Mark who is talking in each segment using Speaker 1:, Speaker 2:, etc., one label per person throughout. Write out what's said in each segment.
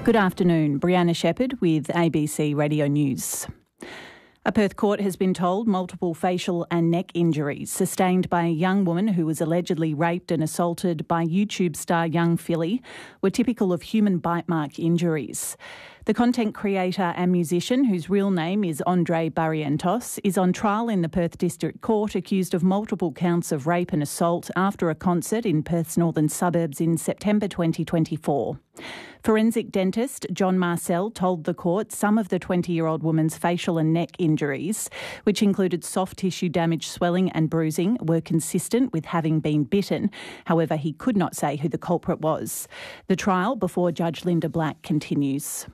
Speaker 1: Good afternoon. Brianna Shepherd with ABC Radio News. A Perth court has been told multiple facial and neck injuries sustained by a young woman who was allegedly raped and assaulted by YouTube star Young Philly were typical of human bite mark injuries. The content creator and musician, whose real name is Andre Barrientos, is on trial in the Perth District Court accused of multiple counts of rape and assault after a concert in Perth's northern suburbs in September 2024. Forensic dentist John Marcel told the court some of the 20-year-old woman's facial and neck injuries, which included soft tissue damage, swelling and bruising, were consistent with having been bitten. However, he could not say who the culprit was. The trial before Judge Linda Black continues.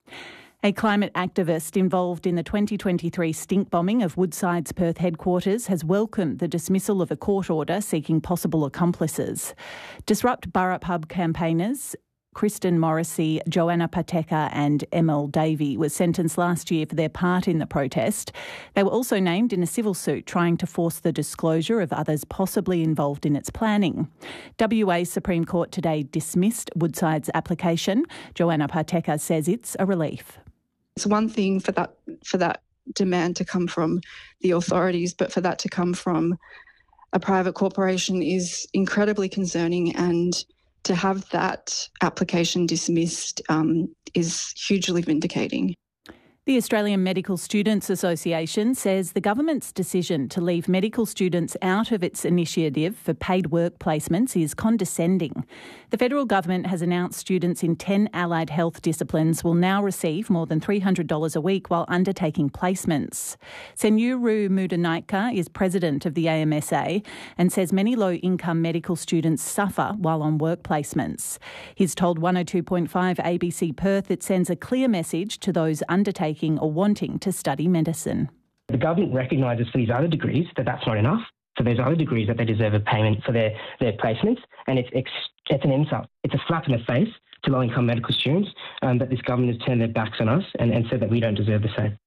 Speaker 1: A climate activist involved in the 2023 stink bombing of Woodside's Perth headquarters has welcomed the dismissal of a court order seeking possible accomplices. Disrupt Burrup Hub campaigners Kristen Morrissey, Joanna Pateka and Emil Davey were sentenced last year for their part in the protest. They were also named in a civil suit trying to force the disclosure of others possibly involved in its planning. WA Supreme Court today dismissed Woodside's application. Joanna Pateka says it's a relief.
Speaker 2: It's one thing for that demand to come from the authorities, but for that to come from a private corporation is incredibly concerning, and to have that application dismissed is hugely vindicating.
Speaker 1: The Australian Medical Students Association says the government's decision to leave medical students out of its initiative for paid work placements is condescending. The federal government has announced students in 10 allied health disciplines will now receive more than $300 a week while undertaking placements. Senyuru Mudanaitka is president of the AMSA and says many low-income medical students suffer while on work placements. He's told 102.5 ABC Perth it sends a clear message to those undertaking or wanting to study medicine.
Speaker 3: The government recognises for these other degrees that that's not enough. For those other degrees that they deserve a payment for their placements, and it's an insult. It's a slap in the face to low-income medical students that this government has turned their backs on us and said that we don't deserve the same.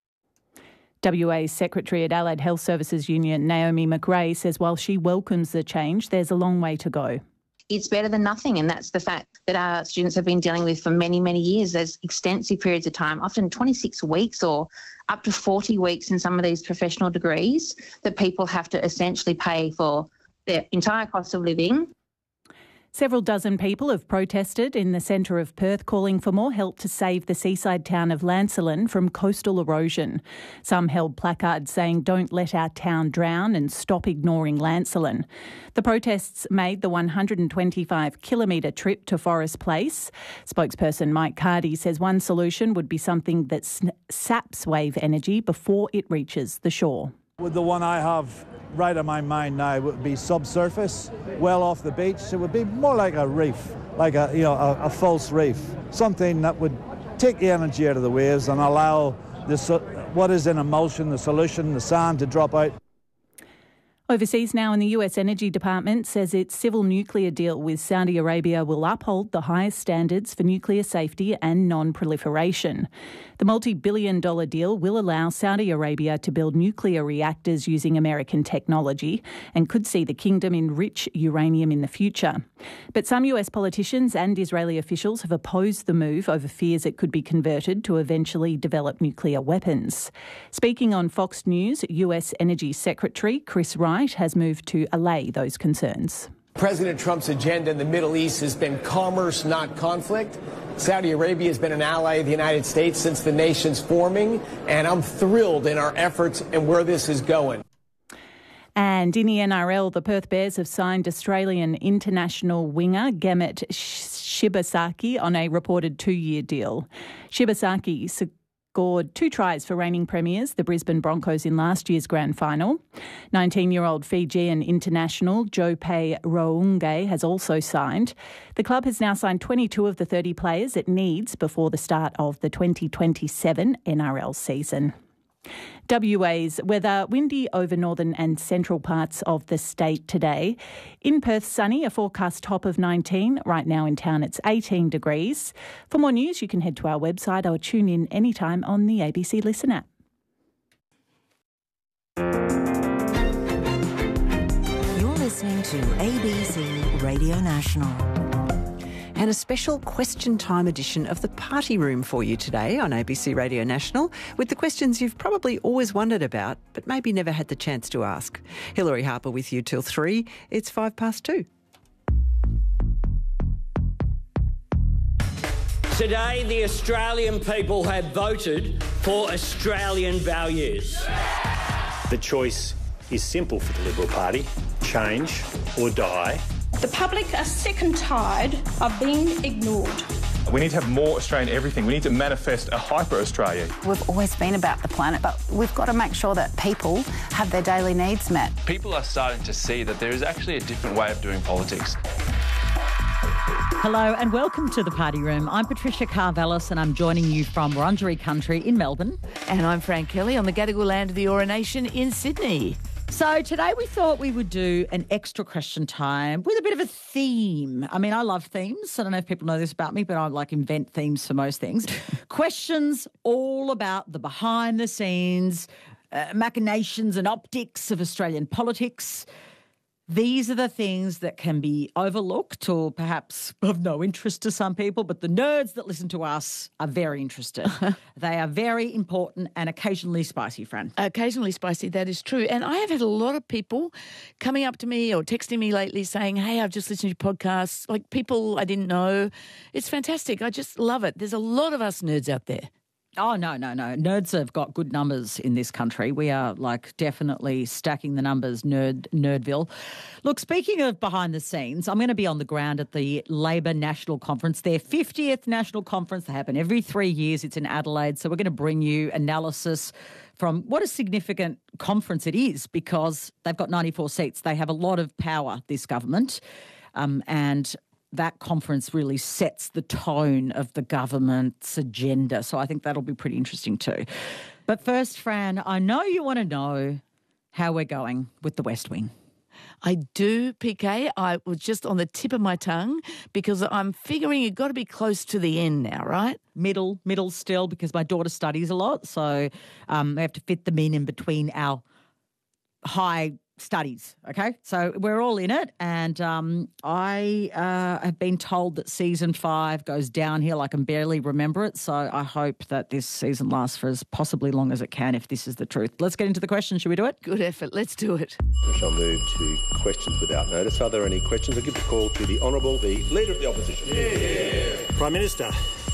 Speaker 1: WA's Secretary at Allied Health Services Union, Naomi McRae, says while she welcomes the change, there's a long way to go.
Speaker 4: It's better than nothing, and that's the fact that our students have been dealing with for many, many years. There's extensive periods of time, often 26 weeks or up to 40 weeks in some of these professional degrees, that people have to essentially pay for their entire cost of living.
Speaker 1: Several dozen people have protested in the centre of Perth calling for more help to save the seaside town of Lancelin from coastal erosion. Some held placards saying "Don't let our town drown" and "Stop ignoring Lancelin." The protests made the 125-kilometre trip to Forest Place. Spokesperson Mike Cardy says one solution would be something that saps wave energy before it reaches the shore.
Speaker 5: With the one I have right on my mind now would be subsurface, well off the beach. It would be more like a reef, like a false reef, something that would take the energy out of the waves and allow what is in emulsion, the solution, the sand, to drop out.
Speaker 1: Overseas now, and the US Energy Department says its civil nuclear deal with Saudi Arabia will uphold the highest standards for nuclear safety and non-proliferation. The multi-billion-dollar deal will allow Saudi Arabia to build nuclear reactors using American technology and could see the kingdom enrich uranium in the future. But some US politicians and Israeli officials have opposed the move over fears it could be converted to eventually develop nuclear weapons. Speaking on Fox News, US Energy Secretary Chris Wright has moved to allay those concerns.
Speaker 6: President Trump's agenda in the Middle East has been commerce, not conflict. Saudi Arabia has been an ally of the United States since the nation's forming, and I'm thrilled in our efforts and where this is going.
Speaker 1: And in the NRL, the Perth Bears have signed Australian international winger Gemmet Shibasaki on a reported 2-year deal. Shibasaki scored 2 tries for reigning premiers, the Brisbane Broncos, in last year's grand final. 19-year-old Fijian international Joe Rounge has also signed. The club has now signed 22 of the 30 players it needs before the start of the 2027 NRL season. WA's weather: windy over northern and central parts of the state today. In Perth, sunny, a forecast top of 19. Right now in town, it's 18 degrees. For more news, you can head to our website or tune in anytime on the ABC Listen app.
Speaker 7: You're listening to ABC Radio National. and a special question time edition of the Party Room for you today on ABC Radio National with the questions you've probably always wondered about but maybe never had the chance to ask. Hilary Harper with you till 3. It's 2:05.
Speaker 8: Today, the Australian people have voted for Australian values.
Speaker 9: The choice is simple for the Liberal Party: change or die.
Speaker 10: The public are sick and tired of being ignored.
Speaker 11: We need to have more Australian everything. We need to manifest a hyper-Australia.
Speaker 12: We've always been about the planet, but we've got to make sure that people have their daily needs met.
Speaker 13: People are starting to see that there is actually a different way of doing politics.
Speaker 1: Hello and welcome to the Party Room. I'm Patricia Carvelis and I'm joining you from Wurundjeri Country in Melbourne.
Speaker 14: And I'm Fran Kelly on the Gadigal land of the Eora Nation in Sydney.
Speaker 1: So today we thought we would do an extra question time with a bit of a theme. I mean, I love themes. I don't know if people know this about me, but I invent themes for most things. Questions all about the behind the scenes, machinations and optics of Australian politics. These are the things that can be overlooked or perhaps of no interest to some people, but the nerds that listen to us are very interested. They are very important and occasionally spicy, Fran.
Speaker 14: Occasionally spicy, that is true. And I have had a lot of people coming up to me or texting me lately saying, hey, I've just listened to your podcasts, like people I didn't know. It's fantastic. I just love it. There's a lot of us nerds out there.
Speaker 1: Oh, no. Nerds have got good numbers in this country. We are definitely stacking the numbers, Nerdville. Look, speaking of behind the scenes, I'm going to be on the ground at the Labor National Conference, their 50th National Conference. They happen every 3 years. It's in Adelaide. So we're going to bring you analysis from what a significant conference it is because they've got 94 seats. They have a lot of power, this government, and that conference really sets the tone of the government's agenda. So I think that'll be pretty interesting too. But first, Fran, I know you want to know how we're going with the West Wing.
Speaker 14: I do, PK. I was just on the tip of my tongue because I'm figuring you've got to be close to the end now, right?
Speaker 1: Middle still, because my daughter studies a lot. So we have to fit them in between our high studies, okay? So we're all in it, and I have been told that season 5 goes downhill. I can barely remember it, so I hope that this season lasts for as possibly long as it can, if this is the truth. Let's get into the questions. Should we do it?
Speaker 14: Good effort. Let's do it.
Speaker 15: I shall move to questions without notice. Are there any questions? I'll give the call to the Honourable, the Leader of the Opposition.
Speaker 9: Yeah. Prime Minister.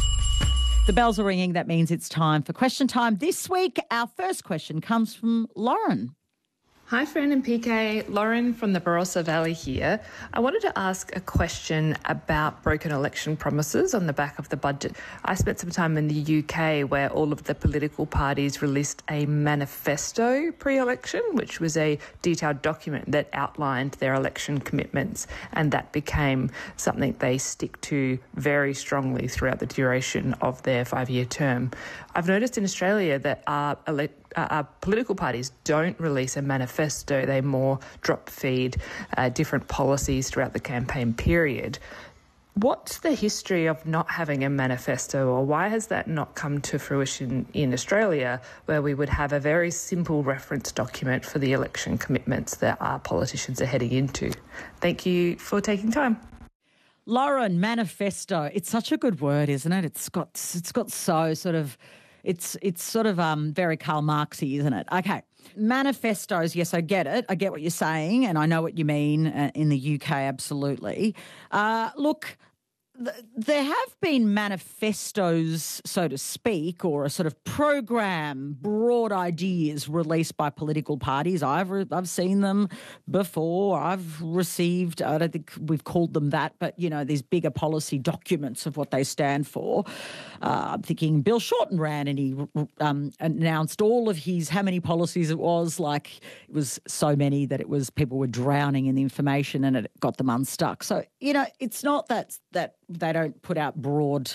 Speaker 1: The bells are ringing. That means it's time for question time. This week, our first question comes from Lauren.
Speaker 16: Hi, Fran and PK. Lauren from the Barossa Valley here. I wanted to ask a question about broken election promises on the back of the budget. I spent some time in the UK where all of the political parties released a manifesto pre-election, which was a detailed document that outlined their election commitments, and that became something they stick to very strongly throughout the duration of their 5-year term. I've noticed in Australia that our political parties don't release a manifesto. They more drop feed different policies throughout the campaign period. What's the history of not having a manifesto, or why has that not come to fruition in Australia, where we would have a very simple reference document for the election commitments that our politicians are heading into? Thank you for taking time.
Speaker 1: Lauren, manifesto. It's such a good word, isn't it? It's got so sort of... It's sort of very Karl Marxy, isn't it? Okay. Manifestos, yes, I get it. I get what you're saying, and I know what you mean in the UK, absolutely. Look, there have been manifestos, so to speak, or a sort of program, broad ideas released by political parties. I've seen them before. I've received, I don't think we've called them that, but, these bigger policy documents of what they stand for. I'm thinking Bill Shorten ran and he announced all of his, how many policies it was, like it was so many that people were drowning in the information and it got them unstuck. So, it's not that they don't put out broad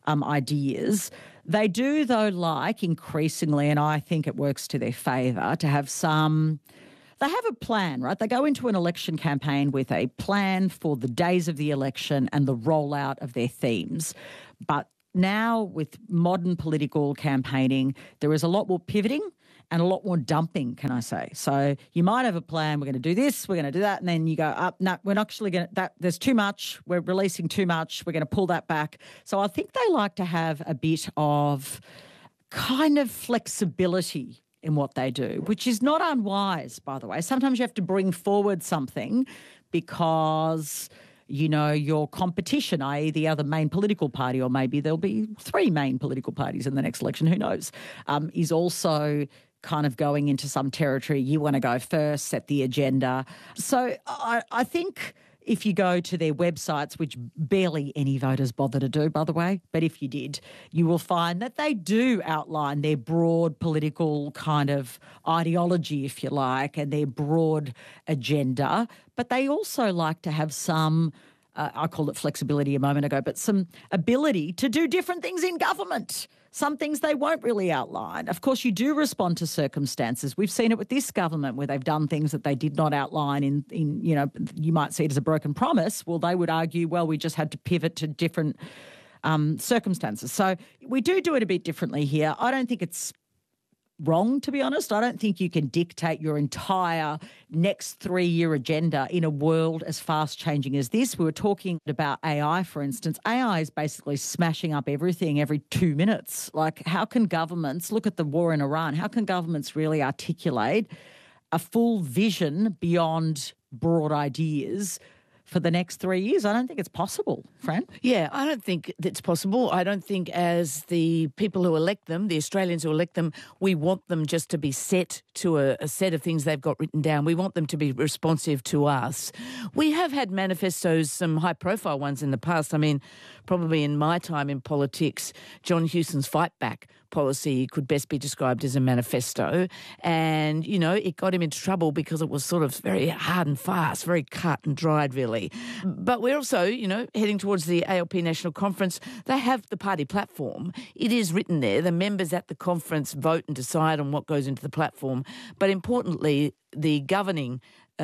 Speaker 1: ideas. They do, though, like increasingly, and I think it works to their favour, to have they have a plan, right? They go into an election campaign with a plan for the days of the election and the rollout of their themes. But now with modern political campaigning, there is a lot more pivoting
Speaker 17: and a lot more dumping, can I say. So you might have a plan, we're going to do this, we're going to do that, and then you go, up, no, we're not actually going to, there's too much, we're releasing too much, we're going to pull that back. So I think they like to have a bit of kind of flexibility in what they do, which is not unwise, by the way. Sometimes you have to bring forward something because, you know, your competition, i.e. the other main political party, or maybe there'll be 3 main political parties in the next election, who knows, is also kind of going into some territory. You want to go first, set the agenda. So I think if you go to their websites, which barely any voters bother to do, by the way, but if you did, you will find that they do outline their broad political kind of ideology, if you like, and their broad agenda. But they also like to have some, I called it flexibility a moment ago, but some ability to do different things in government. Some things they won't really outline. Of course, you do respond to circumstances. We've seen it with this government where they've done things that they did not outline in you know, you might see it as a broken promise. Well, they would argue, well, we just had to pivot to different circumstances. So we do it a bit differently here. I don't think it's wrong, to be honest. I don't think you can dictate your entire next 3-year agenda in a world as fast changing as this. We were talking about AI, for instance. AI is basically smashing up everything every 2 minutes. Like, how can governments, look at the war in Iran, how can governments really articulate a full vision beyond broad ideas for the next 3 years? I don't think it's possible, Fran.
Speaker 14: Yeah, I don't think it's possible. I don't think as the people who elect them, the Australians who elect them, we want them just to be set to a set of things they've got written down. We want them to be responsive to us. We have had manifestos, some high-profile ones in the past. I mean, probably in my time in politics, John Hewson's Fight Back policy could best be described as a manifesto. And, you know, it got him into trouble because it was sort of very hard and fast, very cut and dried, really. But we're also, you know, heading towards the ALP National Conference. They have the party platform. It is written there. The members at the conference vote and decide on what goes into the platform. But importantly, the governing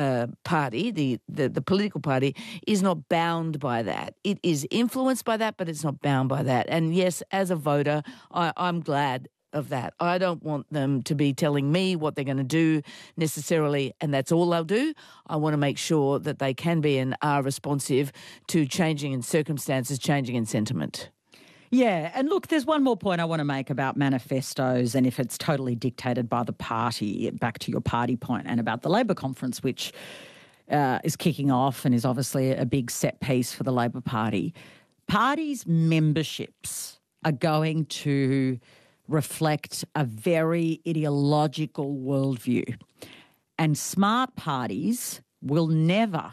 Speaker 14: party, the political party, is not bound by that. It is influenced by that, but it's not bound by that. And yes, as a voter, I'm glad of that. I don't want them to be telling me what they're going to do necessarily, and that's all they'll do. I want to make sure that they can be and are responsive to changing in circumstances, changing in sentiment.
Speaker 17: Yeah, and look, there's one more point I want to make about manifestos and if it's totally dictated by the party, back to your party point, and about the Labor conference, which is kicking off and is obviously a big set piece for the Labor Party. Parties' memberships are going to reflect a very ideological worldview. And smart parties will never,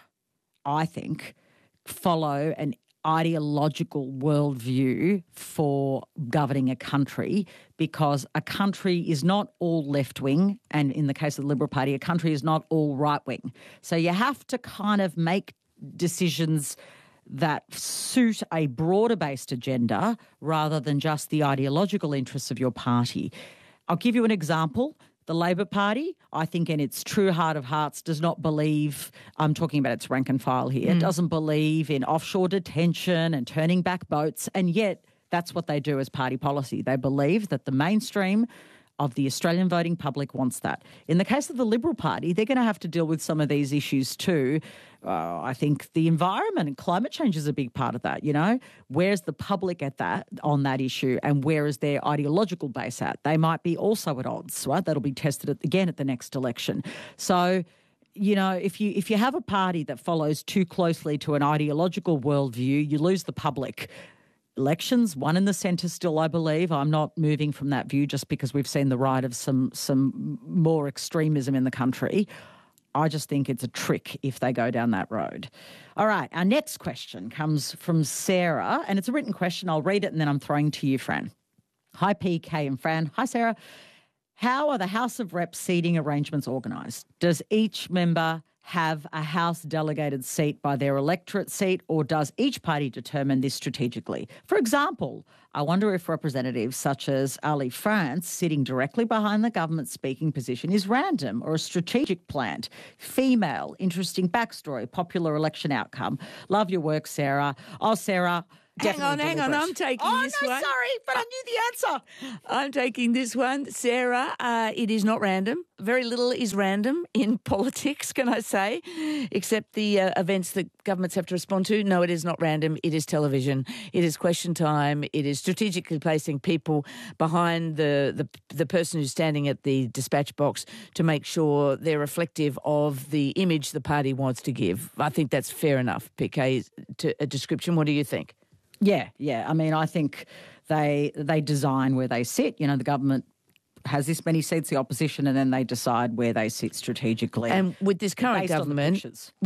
Speaker 17: I think, follow an ideological worldview for governing a country, because a country is not all left-wing, and in the case of the Liberal Party, a country is not all right-wing. So you have to kind of make decisions that suit a broader-based agenda rather than just the ideological interests of your party. I'll give you an example. The Labor Party, I think in its true heart of hearts, does not believe, I'm talking about its rank and file here, doesn't believe in offshore detention and turning back boats, and yet that's what they do as party policy. They believe that the mainstream of the Australian voting public wants that. In the case of the Liberal Party, they're going to have to deal with some of these issues too. I think the environment and climate change is a big part of that, you know. Where's the public at that, on that issue, and where is their ideological base at? They might be also at odds, right? That'll be tested again at the next election. So, you know, if you have a party that follows too closely to an ideological worldview, you lose the public. Elections, one in the centre still, I believe. I'm not moving from that view just because we've seen the rise of some more extremism in the country. I just think it's a trick if they go down that road. All right, our next question comes from Sarah, and it's a written question. I'll read it and then I'm throwing to you, Fran. Hi, PK and Fran. Hi, Sarah. How are the House of Reps seating arrangements organised? Does each member have a House delegated seat by their electorate seat, or does each party determine this strategically? For example, I wonder if representatives such as Ali France sitting directly behind the government speaking position is random or a strategic plant. Female, interesting backstory, popular election outcome. Love your work, Sarah. Oh, Sarah,
Speaker 14: Hang on. I'm taking this one.
Speaker 17: Oh, no, sorry, but I knew the answer.
Speaker 14: I'm taking this one. Sarah, it is not random. Very little is random in politics, can I say, except the events that governments have to respond to. No, it is not random. It is television. It is question time. It is strategically placing people behind the person who's standing at the dispatch box to make sure they're reflective of the image the party wants to give. I think that's fair enough, PK, to a description. What do you think?
Speaker 17: Yeah. I mean, I think they design where they sit. You know, the government has this many seats, the opposition, and then they decide where they sit strategically.
Speaker 14: And with this current government,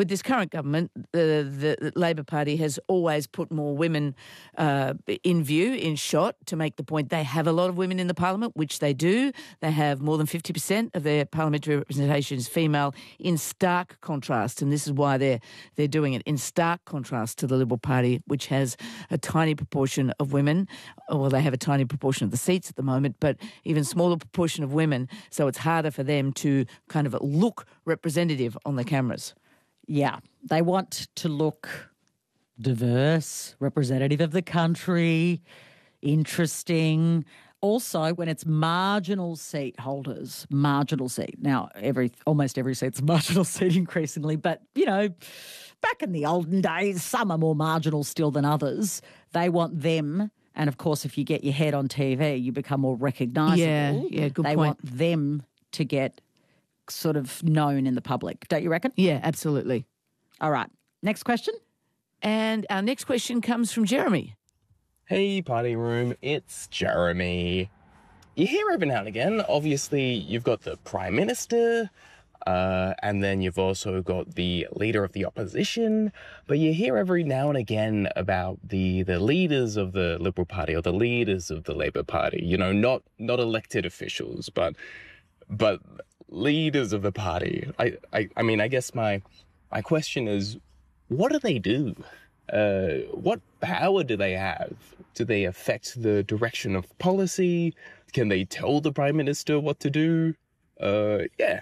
Speaker 14: the Labor Party has always put more women in view, in shot, to make the point they have a lot of women in the parliament, which they do. They have more than 50% of their parliamentary representation is female, in stark contrast, and this is why they're doing it, in stark contrast to the Liberal Party, which has a tiny proportion of women. Well, they have a tiny proportion of the seats at the moment, but even smaller proportion of women, so it's harder for them to kind of look representative on the cameras.
Speaker 17: Yeah, they want to look diverse, representative of the country, interesting. Also, when it's marginal seat holders, marginal seat. Now, almost every seat's a marginal seat increasingly, but, you know, back in the olden days, some are more marginal still than others. They want them. And, of course, if you get your head on TV, you become more recognisable.
Speaker 14: Yeah, good point.
Speaker 17: They want them to get sort of known in the public. Don't you reckon?
Speaker 14: Yeah, absolutely.
Speaker 17: All right. Next question.
Speaker 14: And our next question comes from Jeremy.
Speaker 18: Hey, Party Room. It's Jeremy. You hear every now and again, obviously, you've got the Prime Minister, and then you've also got the leader of the opposition, but you hear every now and again about the leaders of the Liberal Party or the leaders of the Labor Party, you know, not elected officials, but leaders of the party. I mean, I guess my question is, what do they do? What power do they have? Do they affect the direction of policy? Can they tell the Prime Minister what to do? Yeah,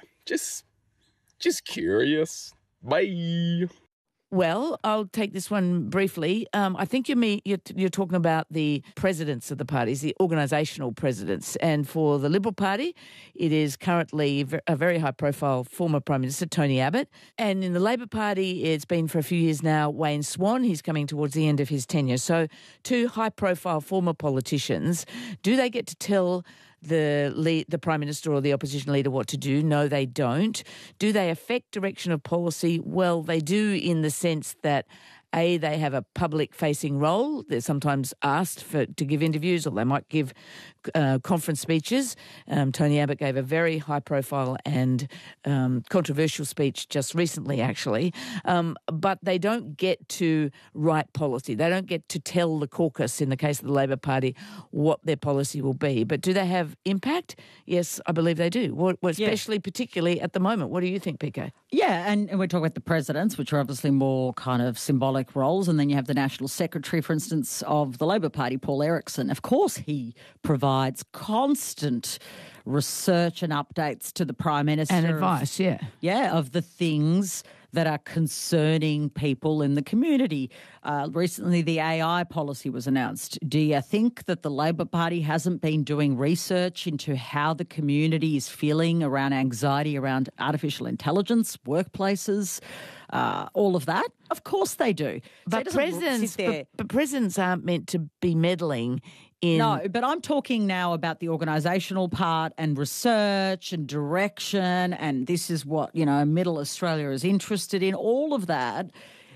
Speaker 18: just curious. Bye.
Speaker 14: Well, I'll take this one briefly. I think you're talking about the presidents of the parties, the organisational presidents. And for the Liberal Party, it is currently a very high-profile former Prime Minister, Tony Abbott. And in the Labor Party, it's been for a few years now, Wayne Swan. He's coming towards the end of his tenure. So two high-profile former politicians, do they get to tell the Prime Minister or the opposition leader what to do? No, they don't. Do they affect direction of policy? Well, they do, in the sense that they have a public-facing role. They're sometimes asked to give interviews, or they might give conference speeches. Tony Abbott gave a very high-profile and controversial speech just recently, actually. But they don't get to write policy. They don't get to tell the caucus, in the case of the Labor Party, what their policy will be. But do they have impact? Yes, I believe they do, especially particularly at the moment. What do you think, PK?
Speaker 17: Yeah, and we're talking about the presidents, which are obviously more kind of symbolic roles, and then you have the National Secretary, for instance, of the Labor Party, Paul Erickson. Of course, he provides constant research and updates to the Prime Minister.
Speaker 14: And advice,
Speaker 17: of the things that are concerning people in the community. Recently, the AI policy was announced. Do you think that the Labor Party hasn't been doing research into how the community is feeling around anxiety around artificial intelligence, workplaces, all of that? Of course they do.
Speaker 14: But presidents aren't meant to be meddling in...
Speaker 17: No, but I'm talking now about the organisational part and research and direction, and this is what, you know, Middle Australia is interested in. All of that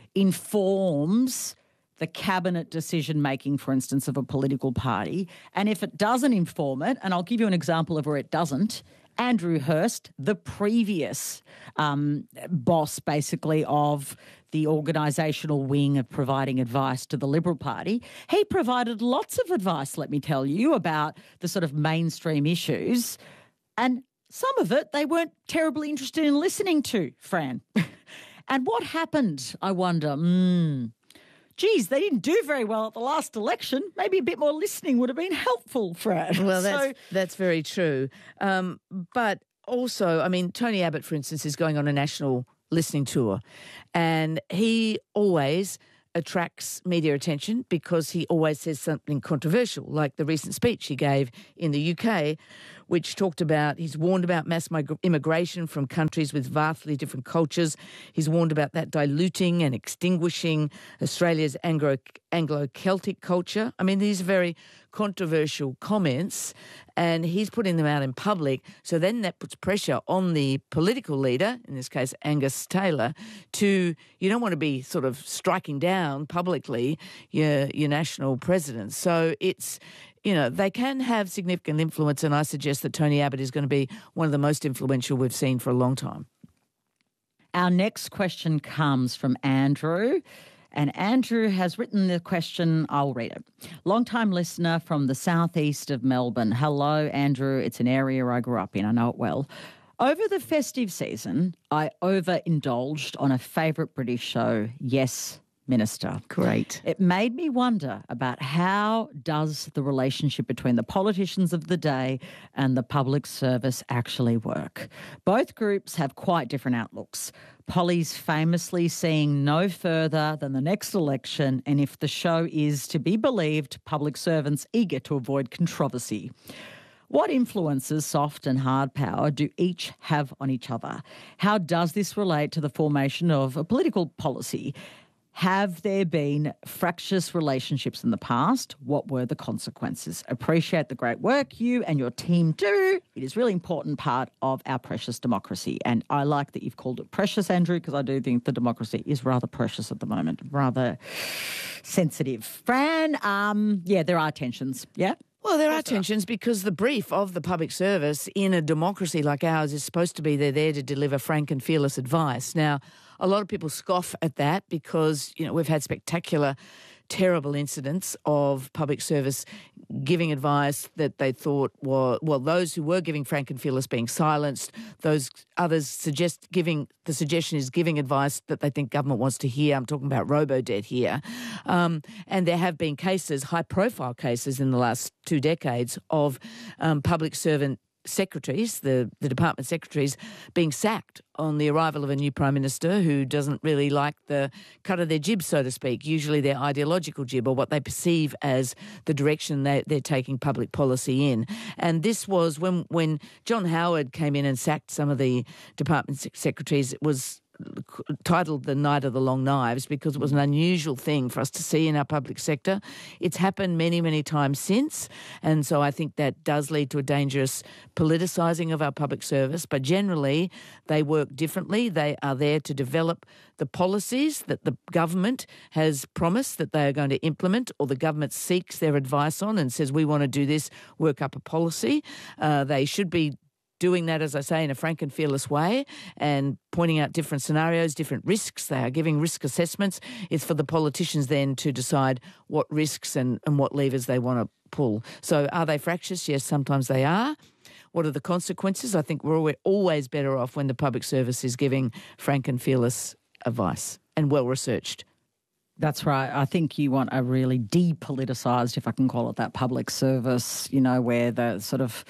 Speaker 17: informs the cabinet decision-making, for instance, of a political party. And if it doesn't inform it, and I'll give you an example of where it doesn't, Andrew Hirst, the previous boss, basically, of the organisational wing of providing advice to the Liberal Party, he provided lots of advice, let me tell you, about the sort of mainstream issues. And some of it they weren't terribly interested in listening to, Fran. And what happened, I wonder? Geez, they didn't do very well at the last election. Maybe a bit more listening would have been helpful, Fran.
Speaker 14: Well, that's very true. But also, I mean, Tony Abbott, for instance, is going on a national listening tour, and he always attracts media attention because he always says something controversial, like the recent speech he gave in the UK, which talked about, he's warned about mass immigration from countries with vastly different cultures. He's warned about that diluting and extinguishing Australia's Anglo-Celtic culture. I mean, these are very controversial comments, and he's putting them out in public. So then that puts pressure on the political leader, in this case Angus Taylor, you don't want to be sort of striking down publicly your national president. So it's, they can have significant influence, and I suggest that Tony Abbott is going to be one of the most influential we've seen for a long time.
Speaker 17: Our next question comes from Andrew. And Andrew has written the question. I'll read it. Long-time listener from the southeast of Melbourne. Hello, Andrew. It's an area I grew up in. I know it well. Over the festive season, I overindulged on a favourite British show, Yes, Minister.
Speaker 14: Great.
Speaker 17: It made me wonder about how does the relationship between the politicians of the day and the public service actually work? Both groups have quite different outlooks. Polly's famously seeing no further than the next election, and if the show is to be believed, public servants eager to avoid controversy. What influences, soft and hard power, do each have on each other? How does this relate to the formation of a political policy? Have there been fractious relationships in the past? What were the consequences? Appreciate the great work you and your team do. It is a really important part of our precious democracy. And I like that you've called it precious, Andrew, because I do think the democracy is rather precious at the moment, rather sensitive. Fran, there are tensions, yeah?
Speaker 14: Well, there are tensions because the brief of the public service in a democracy like ours is supposed to be they're there to deliver frank and fearless advice. Now, a lot of people scoff at that because, we've had spectacular, terrible incidents of public service giving advice that they thought were, those who were giving frank and fearless being silenced, those others the suggestion is giving advice that they think government wants to hear. I'm talking about robo-debt here. And there have been cases, high-profile cases in the last 2 decades of public servant secretaries, the department secretaries, being sacked on the arrival of a new Prime Minister who doesn't really like the cut of their jib, so to speak, usually their ideological jib or what they perceive as the direction they're taking public policy in. And this was when John Howard came in and sacked some of the department secretaries. It was titled The Night of the Long Knives because it was an unusual thing for us to see in our public sector. It's happened many, many times since, and so I think that does lead to a dangerous politicising of our public service, but generally they work differently. They are there to develop the policies that the government has promised that they are going to implement, or the government seeks their advice on and says, we want to do this, work up a policy. They should be doing that, as I say, in a frank and fearless way and pointing out different scenarios, different risks. They are giving risk assessments. It's for the politicians then to decide what risks and what levers they want to pull. So are they fractious? Yes, sometimes they are. What are the consequences? I think we're always better off when the public service is giving frank and fearless advice and well-researched.
Speaker 17: That's right. I think you want a really depoliticised, if I can call it that, public service, where the sort of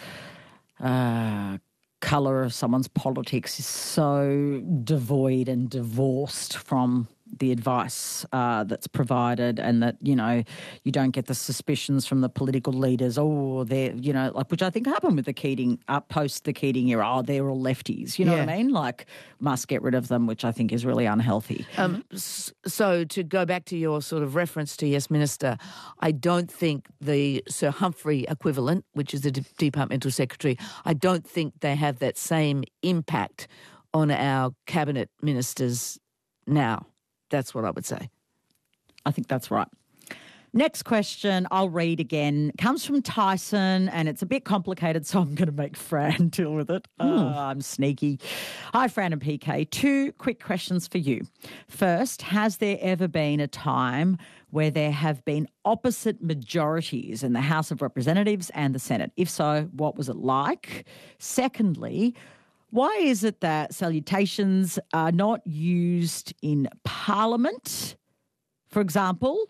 Speaker 17: colour of someone's politics is so devoid and divorced from the advice that's provided, and that, you don't get the suspicions from the political leaders, they're, which I think happened with the Keating, post the Keating era, they're all lefties, you know what I mean? Must get rid of them, which I think is really unhealthy.
Speaker 14: So to go back to your sort of reference to Yes Minister, I don't think the Sir Humphrey equivalent, which is the departmental secretary, I don't think they have that same impact on our cabinet ministers now. That's what I would say.
Speaker 17: I think that's right. Next question, I'll read again, comes from Tyson, and it's a bit complicated, so I'm going to make Fran deal with it. I'm sneaky. Hi, Fran and PK. 2 quick questions for you. First, has there ever been a time where there have been opposite majorities in the House of Representatives and the Senate? If so, what was it like? Secondly, why is it that salutations are not used in Parliament? For example,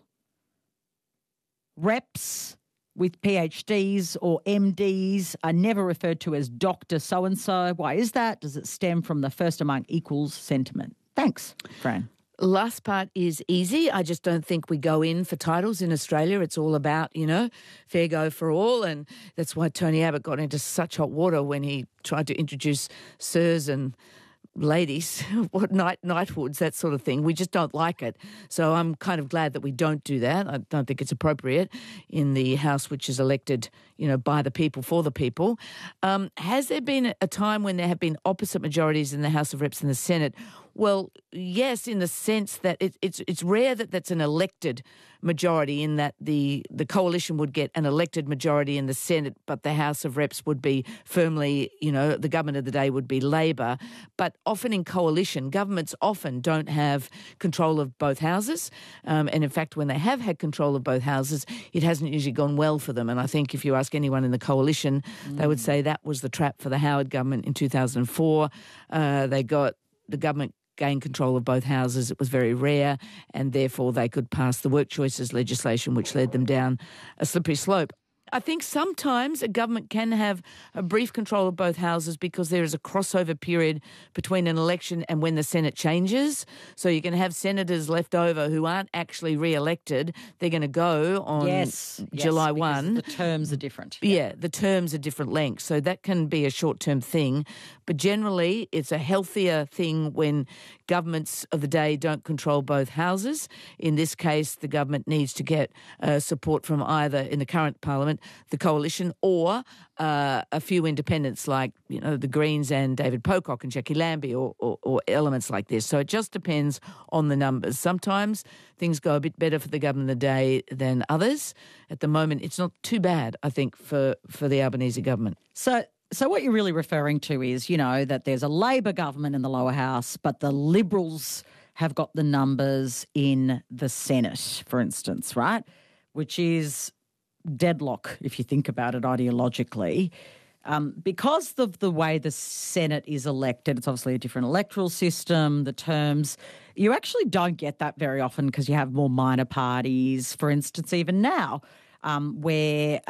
Speaker 17: reps with PhDs or MDs are never referred to as Dr. So-and-so. Why is that? Does it stem from the first among equals sentiment? Thanks, Fran.
Speaker 14: Last part is easy. I just don't think we go in for titles in Australia. It's all about, fair go for all. And that's why Tony Abbott got into such hot water when he tried to introduce sirs and ladies, knighthoods, that sort of thing. We just don't like it. So I'm kind of glad that we don't do that. I don't think it's appropriate in the House, which is elected, by the people, for the people. Has there been a time when there have been opposite majorities in the House of Reps and the Senate? Well, yes, in the sense that it's rare that that's an elected majority, in that the coalition would get an elected majority in the Senate, but the House of Reps would be firmly, the government of the day would be Labor. But often in coalition, governments often don't have control of both houses. And in fact, when they have had control of both houses, it hasn't usually gone well for them. And I think if you ask anyone in the coalition, they would say that was the trap for the Howard government in 2004. The government gained control of both houses. It was very rare, and therefore they could pass the work choices legislation, which led them down a slippery slope. I think sometimes a government can have a brief control of both houses because there is a crossover period between an election and when the Senate changes. So you can have senators left over who aren't actually re-elected. They're going to go on July 1.
Speaker 17: The terms are different.
Speaker 14: Yeah, the terms are different lengths. So that can be a short-term thing. But generally, it's a healthier thing when governments of the day don't control both houses. In this case, the government needs to get support from either, in the current parliament, the coalition, or a few independents like the Greens and David Pocock and Jackie Lambie, or elements like this. So it just depends on the numbers. Sometimes things go a bit better for the government of the day than others. At the moment, it's not too bad, I think, for the Albanese government.
Speaker 17: So what you're really referring to is, that there's a Labor government in the lower house, but the Liberals have got the numbers in the Senate, for instance, right? Which is deadlock, if you think about it ideologically. Because of the way the Senate is elected, it's obviously a different electoral system, the terms, you actually don't get that very often because you have more minor parties, for instance, even now, where,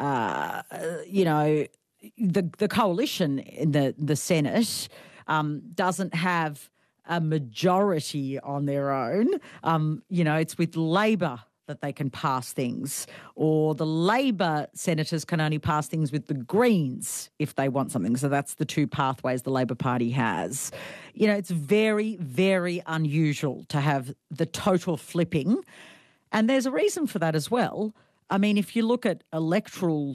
Speaker 17: the coalition in the Senate doesn't have a majority on their own. It's with Labor that they can pass things, or the Labor senators can only pass things with the Greens if they want something. So that's the two pathways the Labor Party has. It's very, very unusual to have the total flipping, and there's a reason for that as well. I mean, if you look at electoral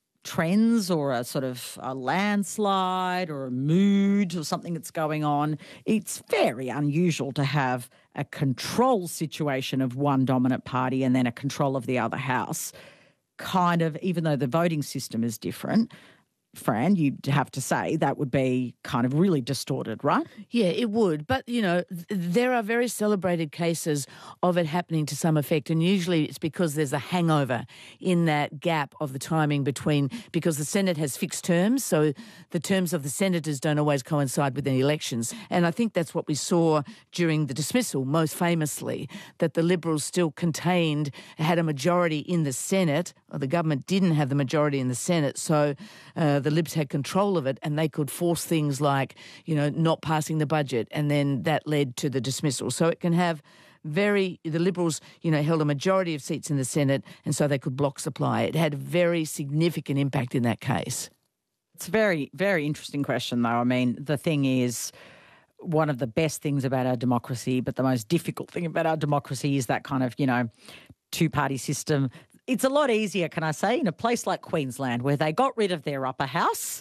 Speaker 17: trends or a sort of a landslide or a mood or something that's going on, it's very unusual to have a control situation of one dominant party and then a control of the other house. Kind of, even though the voting system is different, Fran, you'd have to say that would be kind of really distorted, right?
Speaker 14: Yeah, it would. But, there are very celebrated cases of it happening to some effect. And usually it's because there's a hangover in that gap of the timing because the Senate has fixed terms. So the terms of the senators don't always coincide with the elections. And I think that's what we saw during the dismissal, most famously, that the Liberals still had a majority in the Senate, or the government didn't have the majority in the Senate. So the Libs had control of it, and they could force things like, not passing the budget, and then that led to the dismissal. So it can have the Liberals, held a majority of seats in the Senate, and so they could block supply. It had a very significant impact in that case.
Speaker 17: It's a very, very interesting question, though. I mean, the thing is, one of the best things about our democracy, but the most difficult thing about our democracy is that kind of, two-party system. It's a lot easier, can I say, in a place like Queensland where they got rid of their upper house,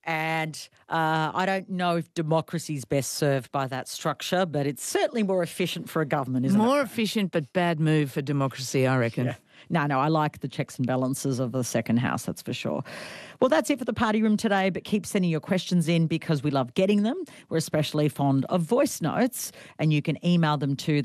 Speaker 17: and I don't know if democracy is best served by that structure, but it's certainly more efficient for a government, isn't it?
Speaker 14: More efficient, but bad move for democracy, I reckon.
Speaker 17: Yeah. No, I like the checks and balances of the second house, that's for sure. Well, that's it for the Party Room today, but keep sending your questions in because we love getting them. We're especially fond of voice notes, and you can email them to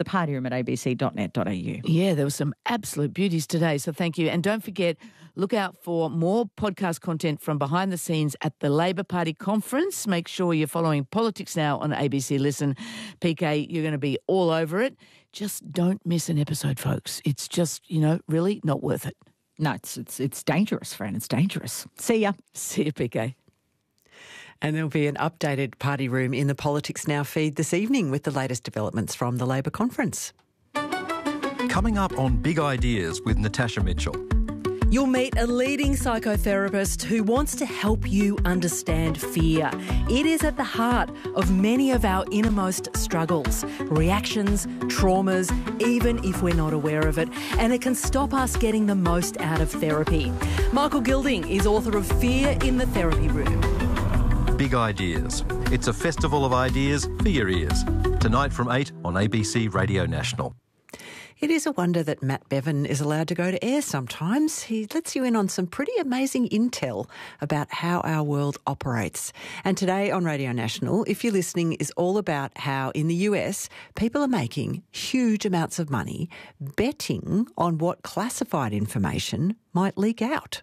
Speaker 17: thepartyroom@abc.net.au.
Speaker 14: Yeah, there were some absolute beauties today, so thank you. And don't forget, look out for more podcast content from behind the scenes at the Labor Party conference. Make sure you're following Politics Now on ABC Listen. PK, you're going to be all over it. Just don't miss an episode, folks. It's just, really not worth it.
Speaker 17: No, it's dangerous, Fran. It's dangerous. See ya.
Speaker 14: See you, PK.
Speaker 7: And there'll be an updated Party Room in the Politics Now feed this evening with the latest developments from the Labor conference.
Speaker 19: Coming up on Big Ideas with Natasha Mitchell.
Speaker 20: You'll meet a leading psychotherapist who wants to help you understand fear. It is at the heart of many of our innermost struggles, reactions, traumas, even if we're not aware of it, and it can stop us getting the most out of therapy. Michael Gilding is author of Fear in the Therapy Room.
Speaker 19: Big Ideas. It's a festival of ideas for your ears. Tonight from 8 on ABC Radio National.
Speaker 7: It is a wonder that Matt Bevan is allowed to go to air sometimes. He lets you in on some pretty amazing intel about how our world operates. And today on Radio National, if you're listening, is all about how in the US people are making huge amounts of money betting on what classified information might leak out.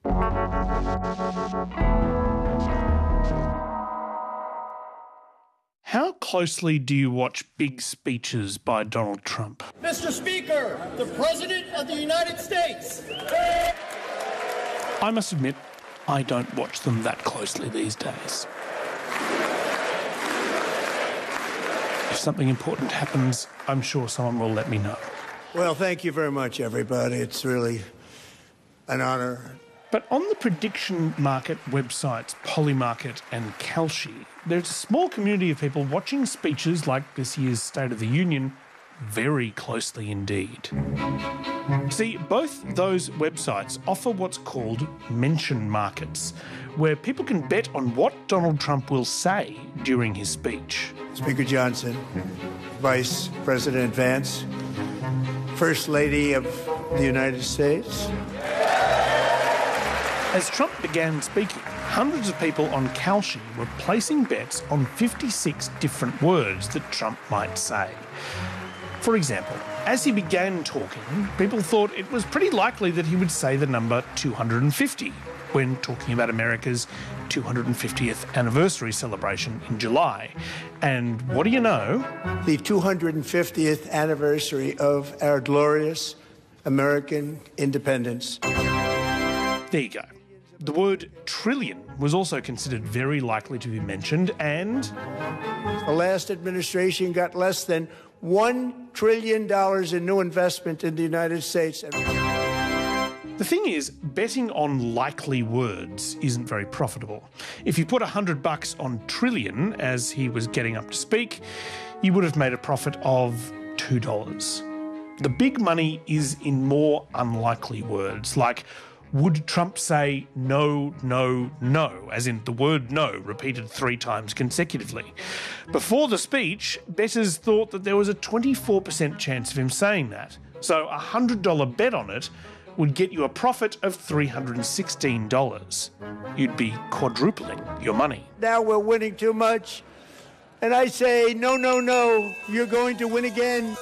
Speaker 21: How closely do you watch big speeches by Donald Trump?
Speaker 22: Mr. Speaker, the President of the United States.
Speaker 21: I must admit, I don't watch them that closely these days. If something important happens, I'm sure someone will let me know.
Speaker 23: Well, thank you very much, everybody. It's really an honour.
Speaker 21: But on the prediction market websites Polymarket and Kalshi, there's a small community of people watching speeches like this year's State of the Union very closely indeed. See, both those websites offer what's called mention markets, where people can bet on what Donald Trump will say during his speech.
Speaker 23: Speaker Johnson, Vice President Vance, First Lady of the United States.
Speaker 21: As Trump began speaking, hundreds of people on Kalshi were placing bets on 56 different words that Trump might say. For example, as he began talking, people thought it was pretty likely that he would say the number 250 when talking about America's 250th anniversary celebration in July. And what do you know?
Speaker 23: The 250th anniversary of our glorious American independence.
Speaker 21: There you go. The word trillion was also considered very likely to be mentioned, and
Speaker 23: the last administration got less than $1 trillion in new investment in the United States.
Speaker 21: The thing is, betting on likely words isn't very profitable. If you put $100 on trillion as he was getting up to speak, you would have made a profit of $2. The big money is in more unlikely words, like would Trump say no, no, no, as in the word no repeated 3 times consecutively? Before the speech, bettors thought that there was a 24% chance of him saying that. So a $100 bet on it would get you a profit of $316. You'd be quadrupling your money.
Speaker 23: Now we're winning too much. And I say, no, no, no, you're going to win again.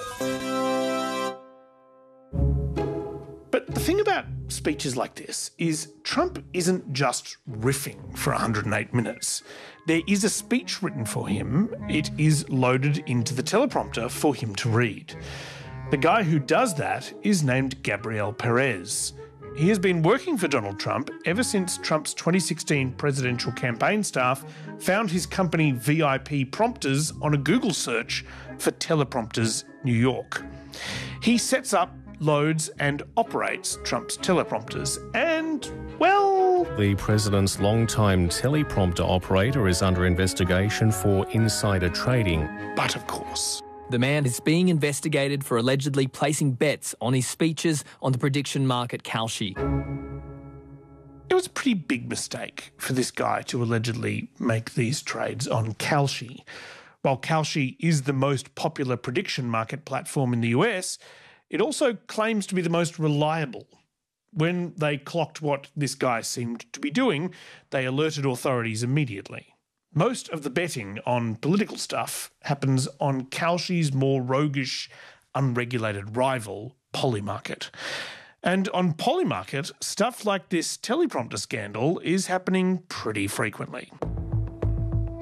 Speaker 21: But the thing about speeches like this is Trump isn't just riffing for 108 minutes. There is a speech written for him. It is loaded into the teleprompter for him to read. The guy who does that is named Gabriel Perez. He has been working for Donald Trump ever since Trump's 2016 presidential campaign staff found his company VIP Prompters on a Google search for Teleprompters New York. He sets up, loads and operates Trump's teleprompters and, well...
Speaker 24: The president's longtime teleprompter operator is under investigation for insider trading.
Speaker 21: But of course...
Speaker 25: The man is being investigated for allegedly placing bets on his speeches on the prediction market Kalshi.
Speaker 21: It was a pretty big mistake for this guy to allegedly make these trades on Kalshi. While Kalshi is the most popular prediction market platform in the US, it also claims to be the most reliable. When they clocked what this guy seemed to be doing, they alerted authorities immediately. Most of the betting on political stuff happens on Kalshi's more roguish, unregulated rival, Polymarket. And on Polymarket, stuff like this teleprompter scandal is happening pretty frequently.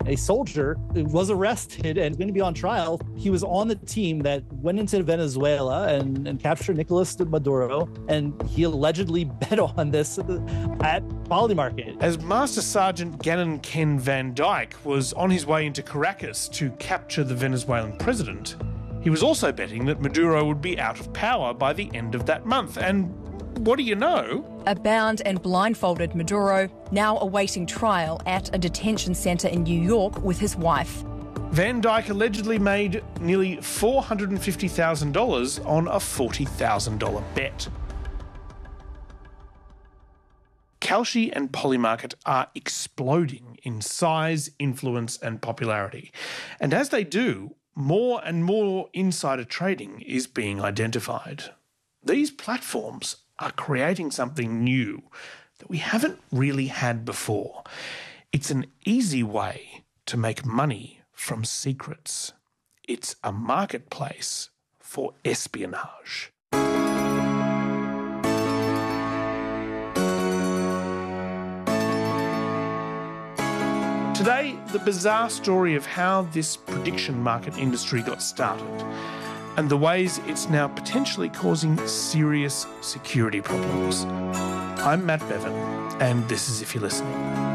Speaker 2: a soldier was arrested and going to be on trial. He was on the team that went into Venezuela and captured Nicolas Maduro, and he allegedly bet on this at Polymarket.
Speaker 21: As Master Sergeant Gannon Ken Van Dyke was on his way into Caracas to capture the Venezuelan president, he was also betting that Maduro would be out of power by the end of that month. And what do you know?
Speaker 3: A bound and blindfolded Maduro now awaiting trial at a detention centre in New York with his wife.
Speaker 21: Van Dyke allegedly made nearly $450,000 on a $40,000 bet. Kalshi and Polymarket are exploding in size, influence and popularity. And as they do, more and more insider trading is being identified. These platforms are creating something new that we haven't really had before. It's an easy way to make money from secrets. It's a marketplace for espionage. Today, the bizarre story of how this prediction market industry got started and the ways it's now potentially causing serious security problems. I'm Matt Bevan, and this is If You're Listening.